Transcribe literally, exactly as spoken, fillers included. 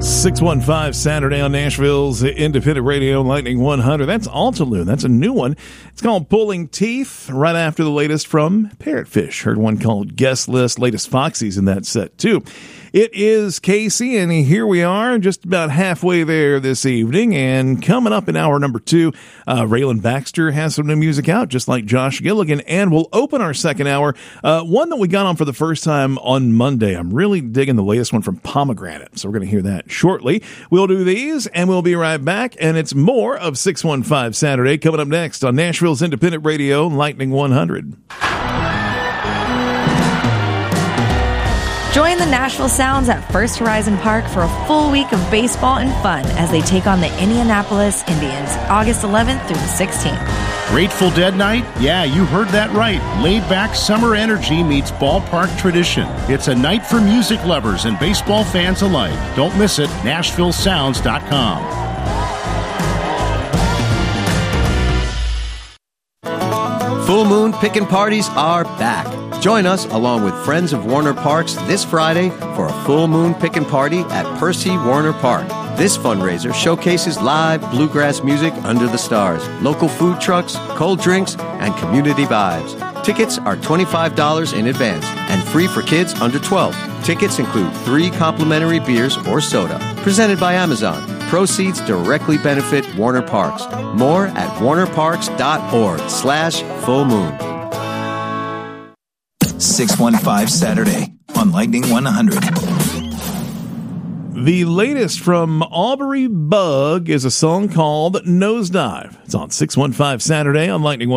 six one five Saturday on Nashville's Independent Radio, Lightning one hundred. That's Altalune. That's a new one. It's called Pulling Teeth, right after the latest from Parrotfish. Heard one called Guest List. Latest Foxy's in that set, too. It is Casey, and here we are, just about halfway there this evening. And coming up in hour number two, uh, Raylan Baxter has some new music out, just like Josh Gilligan. And we'll open our second hour, uh, one that we got on for the first time on Monday. I'm really digging the latest one from Pomegranate, so we're going to hear that shortly. We'll do these, and we'll be right back. And it's more of six one five Saturday coming up next on Nashville's Independent Radio, Lightning one hundred. Join the Nashville Sounds at First Horizon Park for a full week of baseball and fun as they take on the Indianapolis Indians, August eleventh through the sixteenth. Grateful Dead night? Yeah, you heard that right. Laid-back summer energy meets ballpark tradition. It's a night for music lovers and baseball fans alike. Don't miss it. Nashville Sounds dot com. Full Moon Pickin' Parties are back. Join us along with friends of Warner Parks this Friday for a full moon pickin' party at Percy Warner Park. This fundraiser showcases live bluegrass music under the stars, local food trucks, cold drinks, and community vibes. Tickets are twenty-five dollars in advance and free for kids under twelve. Tickets include three complimentary beers or soda. Presented by Amazon. Proceeds directly benefit Warner Parks. More at warnerparks.org slash full moon. six one five Saturday on Lightning one hundred. The latest from Aubrey Bug is a song called Nosedive. It's on six one five Saturday on Lightning one hundred.